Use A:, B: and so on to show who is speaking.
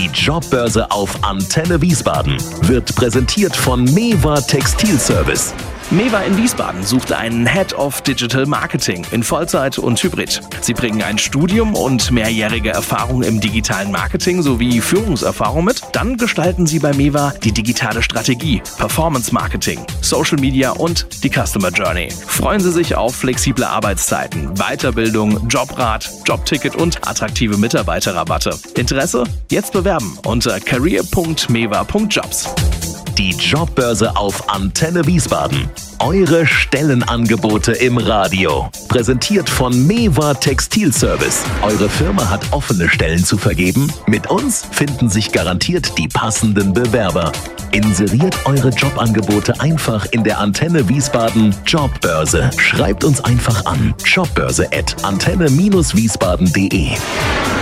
A: Die Jobbörse auf Antenne Wiesbaden wird präsentiert von Mewa Textilservice.
B: Mewa in Wiesbaden suchte einen Head of Digital Marketing in Vollzeit und Hybrid. Sie bringen ein Studium und mehrjährige Erfahrung im digitalen Marketing sowie Führungserfahrung mit. Dann gestalten Sie bei Mewa die digitale Strategie, Performance Marketing, Social Media und die Customer Journey. Freuen Sie sich auf flexible Arbeitszeiten, Weiterbildung, Jobrat, Jobticket und attraktive Mitarbeiterrabatte. Interesse? Jetzt bewerben unter career.mewa.jobs.
A: Die Jobbörse auf Antenne Wiesbaden. Eure Stellenangebote im Radio. Präsentiert von Mewa Textilservice. Eure Firma hat offene Stellen zu vergeben? Mit uns finden sich garantiert die passenden Bewerber. Inseriert eure Jobangebote einfach in der Antenne Wiesbaden Jobbörse. Schreibt uns einfach an jobbörse@antenne-wiesbaden.de.